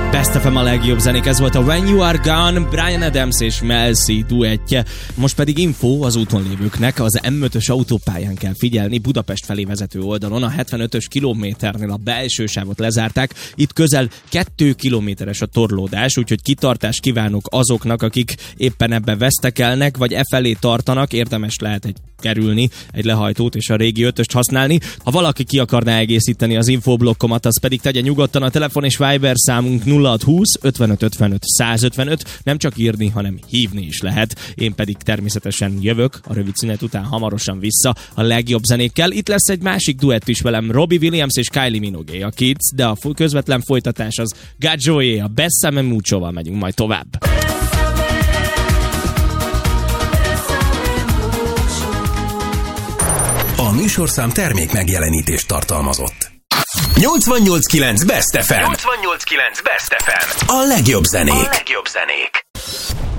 Best FM a legjobb zenék, ez volt a When You Are Gone, Bryan Adams és Mel C duettje. Most pedig info az úton lévőknek, az M5-ös autópályán kell figyelni, Budapest felé vezető oldalon, a 75-ös kilométernél a belső sávot lezárták, itt közel 2 kilométeres a torlódás, úgyhogy kitartást kívánok azoknak, akik éppen ebbe vesztekelnek, vagy e felé tartanak, érdemes lehet kerülni egy lehajtót és a régi 5-öst használni. Ha valaki ki akarná egészíteni az infoblokkomat, az pedig tegye nyugodtan, a telefon és Viber számunk 0620 55 55 155, nem csak írni, hanem hívni is lehet. Én pedig természetesen jövök a rövid szünet után hamarosan vissza a legjobb zenékkel. Itt lesz egy másik duett is velem, Robbie Williams és Kylie Minogue a Kids, de a közvetlen folytatás az Got Joy, a Bessame Mucho-val megyünk majd tovább. A műsorszám termék megjelenítést tartalmazott. 88.9 Best FM. 88.9 Best FM. A legjobb zenék.